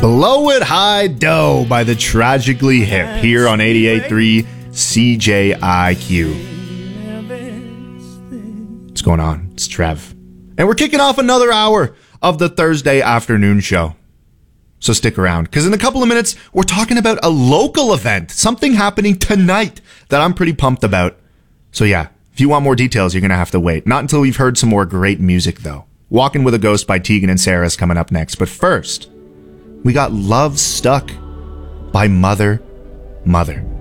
Blow It High Dough by the Tragically Hip here on 88.3 CJIQ. What's going on? It's Trev. And we're kicking off another hour of the Thursday afternoon show. So stick around, because in a couple of minutes, we're talking about a local event, something happening tonight that I'm pretty pumped about. So yeah, if you want more details, you're going to have to wait. Not until we've heard some more great music, though. Walking with a Ghost by Tegan and Sarah is coming up next. But first, we got Love Stuck by Mother.